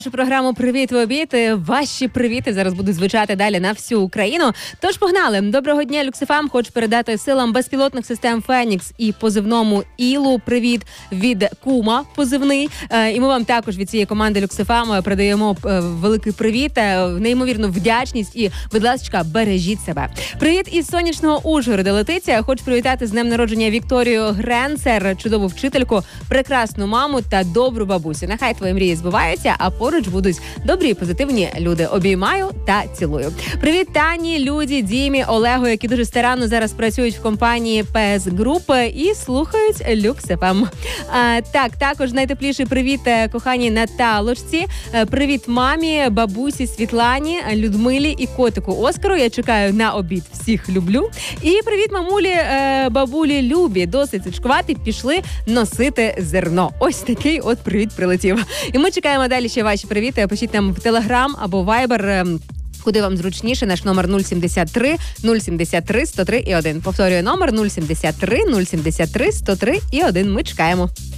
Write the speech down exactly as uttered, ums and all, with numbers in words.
Нашу програму «Привіт в обід». Ваші привіти зараз будуть звучати далі на всю Україну. Тож погнали! Доброго дня, Люксефем! Хочу передати силам безпілотних систем «Фенікс» і позивному «Ілу» привіт від Кума позивний. І ми вам також від цієї команди Люксефем передаємо великий привіт, неймовірну вдячність і, будь ласка, бережіть себе. Привіт із сонячного Ужгорода, Летиця. Хочу привітати з днем народження Вікторію Гренцер, чудову вчительку, прекрасну маму та добру бабусю. Нехай твої мрії збуваються, а поруч будуть добрі і позитивні люди. Обіймаю та цілую. Привіт Тані, Люді, Дімі, Олегу, які дуже старанно зараз працюють в компанії пі ес Group і слухають Люкс еф ем. А, так, також найтепліший привіт коханій Наталочці. Привіт мамі, бабусі Світлані, Людмилі і котику Оскару. Я чекаю на обід. Всіх люблю. І привіт мамулі, бабулі Любі. Досить сучкувати, пішли носити зерно. Ось такий от привіт прилетів. І ми чекаємо далі ще ваші привіти. Пишіть нам в Телеграм або Вайбер, куди вам зручніше. Наш номер нуль сімдесят три нуль сімдесят три сто три і один. Повторюю, номер нуль сімдесят три нуль сімдесят три сто три і один. Ми чекаємо.